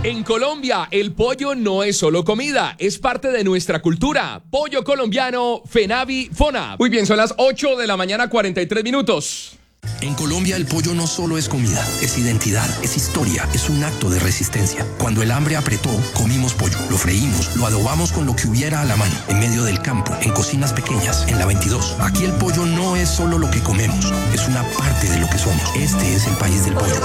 En Colombia, el pollo no es solo comida, es parte de nuestra cultura. Pollo colombiano, Fenavi Fona. Muy bien, son las 8 de la mañana, 43 minutos. En Colombia el pollo no solo es comida, es identidad, es historia, es un acto de resistencia. Cuando el hambre apretó, comimos pollo, lo freímos, lo adobamos con lo que hubiera a la mano, en medio del campo, en cocinas pequeñas, en la 22. Aquí el pollo no es solo lo que comemos, es una parte de lo que somos. Este es el país del pollo.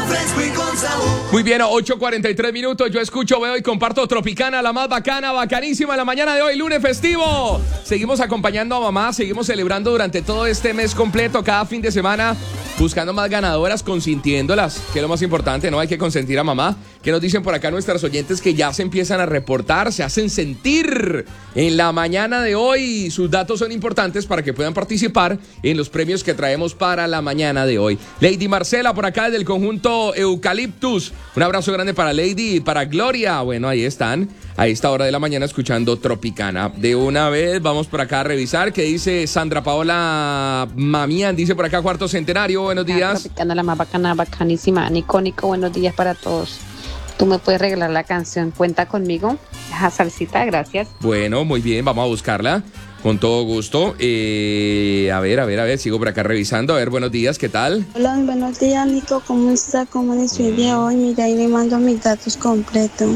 Muy bien, 8:43 minutos. Yo escucho, veo y comparto Tropicana, la más bacana, bacanísima en la mañana de hoy, lunes festivo. Seguimos acompañando a mamá, seguimos celebrando durante todo este mes completo, cada fin de semana, buscando más ganadoras, consintiéndolas, que es lo más importante, ¿no? Hay que consentir a mamá. ¿Qué nos dicen por acá nuestras oyentes que ya se empiezan a reportar, se hacen sentir en la mañana de hoy? Sus datos son importantes para que puedan participar en los premios que traemos para la mañana de hoy. Lady Marcela por acá del conjunto Eucaliptus. Un abrazo grande para Lady y para Gloria. Bueno, ahí están, a esta hora de la mañana escuchando Tropicana. De una vez vamos por acá a revisar qué dice Sandra Paola Mamián. Dice por acá Cuarto Centenario, buenos días. Tropicana, la más bacana, bacanísima. Nico, buenos días para todos. Tú me puedes regalar la canción Cuenta Conmigo. Salsita, gracias. Bueno, muy bien, vamos a buscarla. Con todo gusto. A ver, sigo por acá revisando. A ver, buenos días, ¿qué tal? Hola, buenos días, Nico, ¿cómo está? ¿Cómo les fue el día de hoy? Mira, ahí le mando mis datos completos.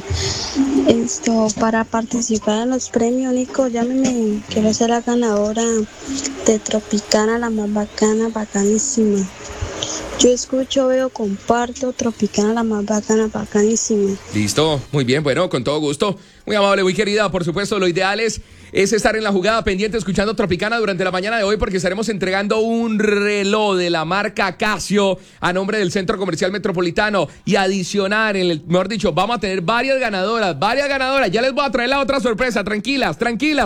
Para participar en los premios, Nico, llámeme. Quiero ser la ganadora de Tropicana, la más bacana, bacanísima. Yo escucho, veo, comparto Tropicana, la más bacana, bacanísima. Listo, muy bien, bueno, con todo gusto. Muy amable, muy querida, por supuesto, lo ideal es estar en la jugada pendiente escuchando Tropicana durante la mañana de hoy, porque estaremos entregando un reloj de la marca Casio a nombre del Centro Comercial Metropolitano, y adicionar, mejor dicho, vamos a tener varias ganadoras, ya les voy a traer la otra sorpresa, tranquilas.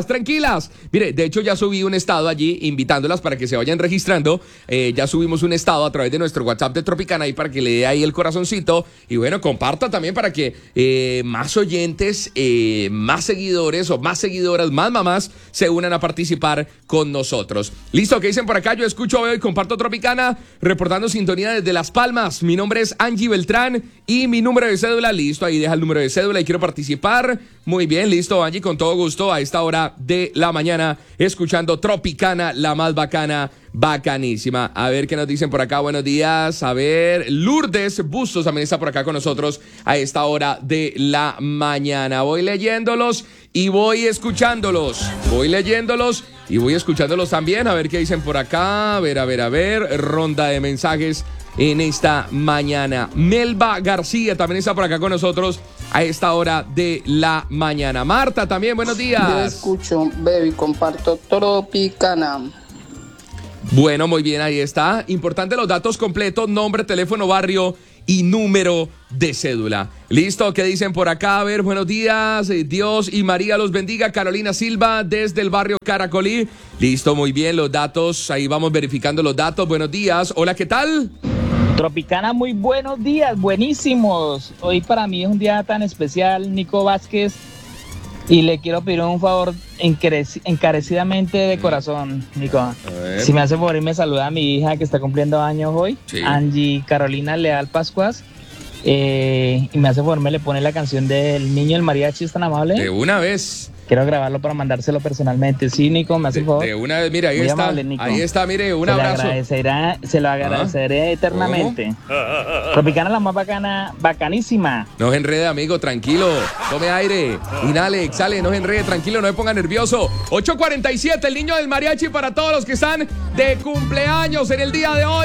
Mire, de hecho ya subí un estado allí invitándolas para que se vayan registrando, ya subimos un estado a través de nuestro WhatsApp de Tropicana ahí para que le dé ahí el corazoncito, y bueno, comparta también para que más oyentes, más seguidores o más seguidoras, más mamás se unan a participar con nosotros. Listo, ¿qué dicen por acá? Yo escucho, veo y comparto Tropicana, reportando sintonía desde Las Palmas. Mi nombre es Angie Beltrán y mi número de cédula, listo, ahí deja el número de cédula y quiero participar. Muy bien, listo, Angie, con todo gusto a esta hora de la mañana, escuchando Tropicana, la más bacana, bacanísima. A ver qué nos dicen por acá, buenos días. A ver, Lourdes Bustos también está por acá con nosotros a esta hora de la mañana. Voy leyéndolos y voy escuchándolos. Voy leyéndolos y voy escuchándolos también. A ver qué dicen por acá. A ver. Ronda de mensajes en esta mañana. Melba García también está por acá con nosotros a esta hora de la mañana. Marta también, buenos días. Yo escucho, veo y comparto Tropicana. Bueno, muy bien, ahí está. Importante los datos completos, nombre, teléfono, barrio y número de cédula. Listo, ¿qué dicen por acá? A ver, buenos días. Dios y María los bendiga. Carolina Silva desde el barrio Caracolí. Listo, muy bien, los datos. Ahí vamos verificando los datos. Buenos días. Hola, ¿qué tal? Tropicana, muy buenos días, buenísimos. Hoy para mí es un día tan especial, Nico Vázquez. Y le quiero pedir un favor encarecidamente de corazón, Nico. Si me hace favor y me saluda a mi hija que está cumpliendo años hoy, sí. Angie Carolina Leal Pascuas. Y me hace favor, me le pone la canción del niño del mariachi, ¿es tan amable? De una vez. Quiero grabarlo para mandárselo personalmente. Sí, Nico, me hace favor. De una vez, mira, ahí muy está. Amable, Nico. Ahí está, mire, un abrazo. Se lo agradeceré eternamente. Tropicana, la más bacana, bacanísima. No se enrede, amigo, tranquilo. Tome aire. Inhale, exhale, no se enrede, tranquilo, no se ponga nervioso. 8:47, el niño del mariachi para todos los que están de cumpleaños en el día de hoy.